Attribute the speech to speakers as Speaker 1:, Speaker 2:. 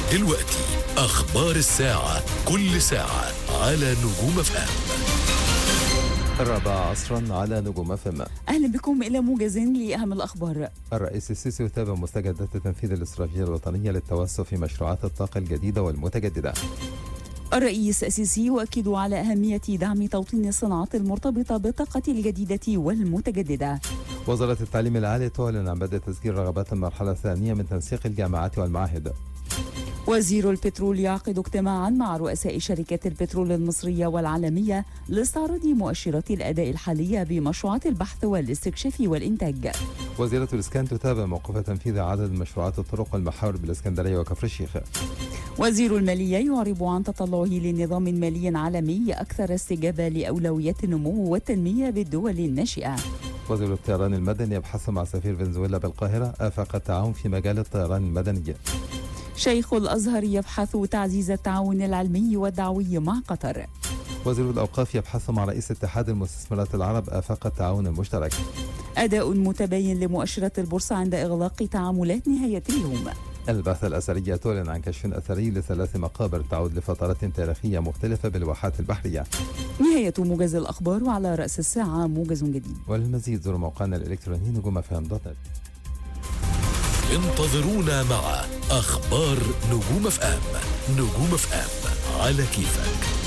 Speaker 1: دلوقتي أخبار الساعة، كل ساعة على نجوم اف ام.
Speaker 2: 4 على نجوم FM.
Speaker 3: أهلا بكم إلى موجز لأهم الأخبار.
Speaker 2: الرئيس السيسي يتابع مستجدات تنفيذ الاستراتيجية الوطنية للتوسع في مشروعات الطاقة الجديدة والمتجددة.
Speaker 3: الرئيس السيسي يؤكد على أهمية دعم توطين الصناعات المرتبطة بالطاقة الجديدة والمتجددة.
Speaker 2: وزارة التعليم العالي تعلن عن بدء تسجيل رغبات المرحلة الثانية من تنسيق الجامعات والمعاهد.
Speaker 3: وزير البترول يعقد اجتماعا مع رؤساء شركات البترول المصرية والعالمية لاستعراض مؤشرات الأداء الحالية بمشروعات البحث والاستكشاف والإنتاج.
Speaker 2: وزيرة الإسكان تتابع موقف تنفيذ عدد مشروعات الطرق والمحاور بالإسكندرية وكفر الشيخ.
Speaker 3: وزير المالية يعرب عن تطلعه لنظام مالي عالمي أكثر استجابة لأولويات النمو والتنمية بالدول الناشئة.
Speaker 2: وزير الطيران المدني يبحث مع سفير فنزويلا بالقاهرة آفاق التعاون في مجال الطيران المدني.
Speaker 3: شيخ الأزهر يبحث تعزيز التعاون العلمي والدعوي مع قطر.
Speaker 2: وزير الأوقاف يبحث مع رئيس اتحاد المستثمرات العرب آفاق التعاون المشترك.
Speaker 3: أداء متباين لمؤشرات البورصة عند إغلاق تعاملات نهاية اليوم.
Speaker 2: البعثة الأثرية تعلن عن كشف أثري ل3 مقابر تعود لفترات تاريخية مختلفة بالواحات البحرية.
Speaker 3: نهاية موجز الأخبار، وعلى رأس الساعة موجز جديد.
Speaker 2: وللمزيد زوروا موقعنا الإلكتروني نجومفم.net.
Speaker 1: انتظرونا مع أخبار نجوم اف ام. نجوم اف ام على كيفك.